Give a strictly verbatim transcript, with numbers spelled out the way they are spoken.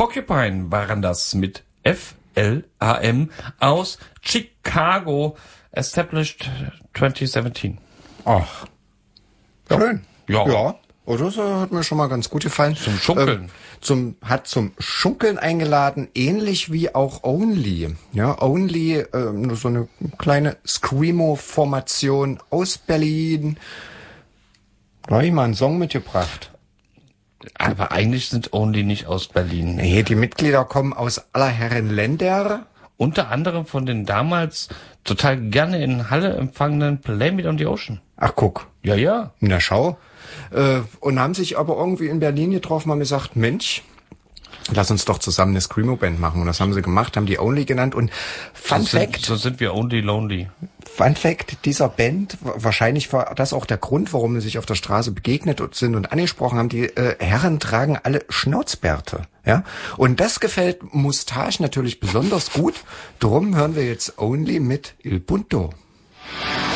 Porcupine waren das mit F L A M aus Chicago, established twenty seventeen. Ach, ja. Schön. Ja. Ja. Oder so hat mir schon mal ganz gut gefallen. Zum Schunkeln. Ähm, zum, hat zum Schunkeln eingeladen, ähnlich wie auch Only. Ja, Only, ähm, nur so eine kleine Screamo-Formation aus Berlin. Da habe ich mal einen Song mitgebracht. Aber eigentlich sind Only nicht aus Berlin. Nee, die Mitglieder kommen aus aller Herren Länder. Unter anderem von den damals total gerne in Halle empfangenen Play Me on the Ocean. Ach, guck. Ja, ja. Na, schau. Äh, und haben sich aber irgendwie in Berlin getroffen, haben gesagt, Mensch, lass uns doch zusammen eine Screamo-Band machen. Und das haben sie gemacht, haben die Only genannt. Und Fun so Fact... Sind, so sind wir Only Lonely. Fun Fact dieser Band, wahrscheinlich war das auch der Grund, warum sie sich auf der Straße begegnet sind und angesprochen haben, die äh, Herren tragen alle Schnauzbärte. Ja, und das gefällt Moustache natürlich besonders gut. Drum hören wir jetzt Only mit Il Punto.